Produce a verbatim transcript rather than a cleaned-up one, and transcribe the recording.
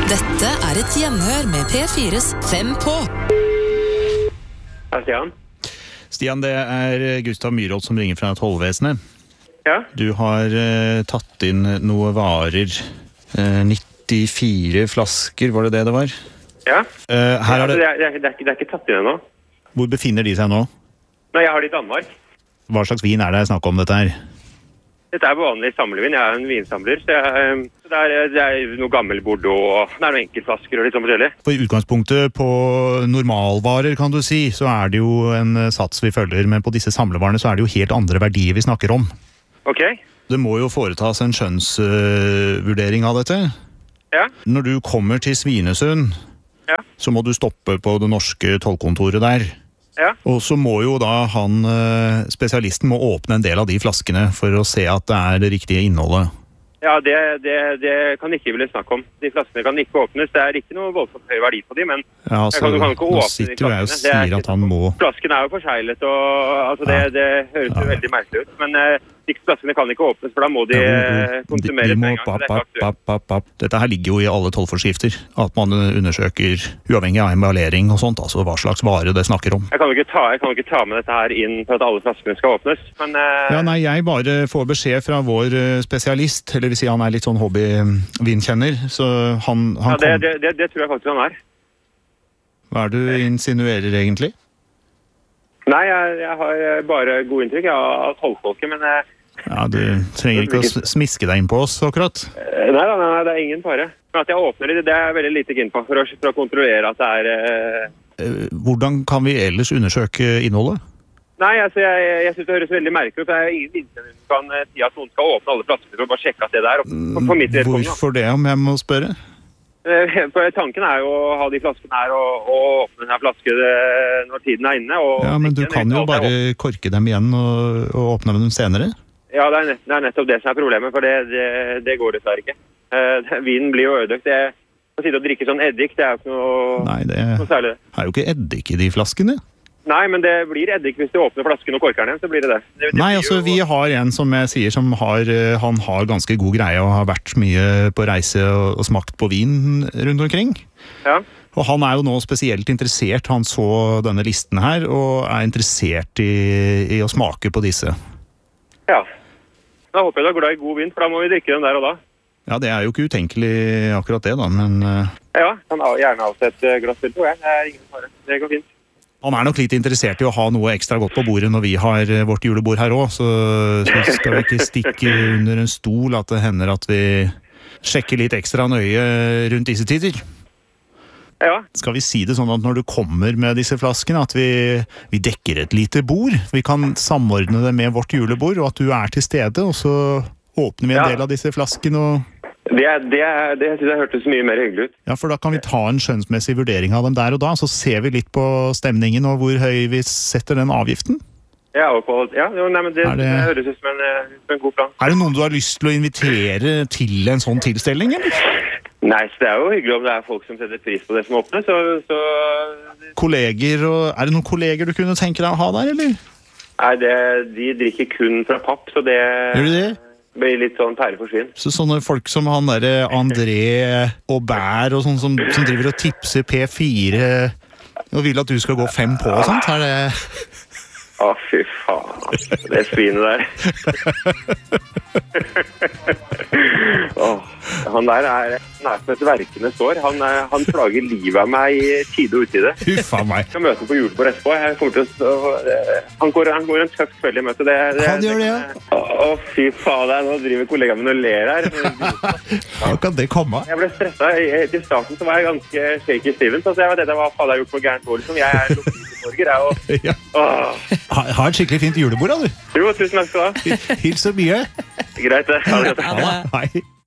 Dette er et gjenhør med P fires Fem på. Hei, Stian. Stian, det er Gustav Myhrvold som ringer fra tollvesenet. Ja. Du har uh, tatt inn noe varer. Uh, nittifire flasker, var det det det var? Ja. Uh, her er det... Det, er, det, er, det, er ikke, det er ikke tatt inn ennå. Hvor befinner de seg nå? Nei, jeg har det i Danmark. Hva slags vin er det snakk om dette her? Dette er vanlig samlevin. Jeg er en vinsamler, så, jeg, så det, er, det er noe gammel Bordeaux, og det er noen enkeltflasker og litt sånn forskjellig. For i utgangspunktet på normalvarer, kan du si, så er det jo en sats vi følger, men på disse samlevarene så er det jo helt andre verdier vi snakker om. Ok. Det må jo foretas en skjønnsvurdering uh, av dette. Ja. Når du kommer til Svinesund, ja. så må du stoppe på det norske tollkontoret der. Ja. Og så må jo da han, spesialisten må åpne en del av de flaskene for å se at det er det riktige innholdet. Ja, det, det, det kan ikke ville snakke om. De flaskene kan ikke åpnes. Det er ikke noe voldsomt høy verdi på dem, men ja, altså, kan, du kan ikke nå åpne sitter de jo jeg og flaskene. sier at han må... Flasken er jo forseglet, og altså, det, Ja. det høres jo Ja. veldig merkelig ut. Men uh, de flaskene kan ikke åpnes, for da må de Ja, uh, konsumeres de må, en gang. Så det er papp, ikke aktuelt. papp, papp. Dette her ligger jo i alle tollforskrifter, at man undersøker uavhengig av emballering og sånt, altså hva slags vare det snakker om. Jeg kan jo ikke ta, jeg kan jo ikke ta med dette her inn for at alle flaskene skal åpnes, men... Uh, Ja, nei, jeg bare får beskjed fra vår eh, spesialist, eller vil si han er litt sånn hobbyvinkjenner, så han, han ja, det, kom... det, det, det tror jeg faktisk han er. Hva er det du insinuerer egentlig? Nei, jeg, jeg har bare god inntrykk av tollfolket, men... Uh, Ja, du trenger ikke å s- smiske deg inn på oss, akkurat. Nei, nei, nei, det er ingen fare. Men at jeg åpner det, det er jeg veldig lite keen på for å, for å kontrollere at det er... Uh... Eh, Hvordan kan vi ellers undersøke innholdet? Nei, altså, jeg, jeg synes det høres veldig merkelig ut. Det er ingen innsender som kan uh, si at noen skal åpne alle flaskene for å bare sjekke at det der. For, for mitt vedkommende. Hvorfor det, om jeg må spørre? Uh, for tanken er jo å ha de flaskene her og, og åpne denne flasken uh, når tiden er inne. Og Ja, men du ikke- kan jo alt er bare korke dem igjen og, og åpne dem senere. Ja, det er, nett, det er nettopp det som er problemet, for det, det, det går dessverre ikke. Uh, vinen blir jo ødelagt. Det å sitte og drikke sånn eddik, det er jo ikke noe, Nei, det noe særlig. er jo ikke eddik i de flaskene. Nei, men det blir eddik hvis du åpner flasken og korker den, så blir det det. det, det Nei, blir altså jo- vi har en som jeg sier som har, eh, han har ganske god greie og har vært mye på reise og, og smakt på vin rundt omkring. Ja, Og han er jo nå spesielt interessert, han så denne listen her, og er interessert i, i å smake på disse. ja. Da håper jeg du er glad i god vin, for da må vi drikke den der og da. Ja, det er jo ikke utenkelig akkurat det da, men eh, Ja, kan ha- gjerne avsette et glass til på gang. Det er ingen fare. Det går fint. han er nok litt interessert i å ha noe ekstra godt på bordet når vi har eh, vårt julebord her også, så, så skal vi ikke stikke under en stol at det hender at vi sjekker litt ekstra nøye rundt disse tider. Ja, Skal vi si det sånn at når du kommer med disse flaskene, at vi, vi dekker et lite bord? Vi kan samordne det med vårt julebord, og at du er til stede, og så åpner vi en Ja. del av disse flaskene. Og, det, er- det, er- det synes jeg hørtes mye mer hyggelig ut. ja, for da kan vi ta en skjønnsmessig vurdering av dem der og da, så ser vi litt på stemningen og hvor høy vi setter den avgiften. Ja, og på, ja jo, nei, men det, Er det- det høres ut som en, eh, som en god plan. Er det noen du har lyst til å invitere til en sånn tilstelning, eller? Nei, så det er jo hyggelig om det er folk som setter pris på det som åpner, så... så Kolleger, og er det noen kolleger du kunne tenke deg å ha der, eller? nei, det, de drikker kun fra papp, så det... Gjør du det? Blir litt sånn pære for svin. Så sånne folk som han der André Aubert og sånn som, som driver og tipser P fire og vil at du skal gå fem på og sånt, er det... Å, fy faen. Det svinet der. Åh, han der er nær som et verkende sår. Han, er- han plager livet av meg i tide og utide. Huff av meg. Jeg skal møte ham på julebord etterpå. Jeg kommer til å, han, går, han går en tøff kveld i møte. Det, det, Han gjør det, ja. Å, fy faen. Nå driver kollegaen min og ler her. Hva kan det komme av? Jeg ble stresset. I- Til starten så var jeg ganske shaky Steven. Så jeg vet ikke hva faen jeg har gjort på gærent år. Liksom. Jeg er lokalborger. Jeg, og, Ja. åh. Ha, ha et skikkelig fint julebord, da, du. Jo, tusen takk skal du ha. Hils så mye. Greit, det. Ha det godt. Ha det. Hei.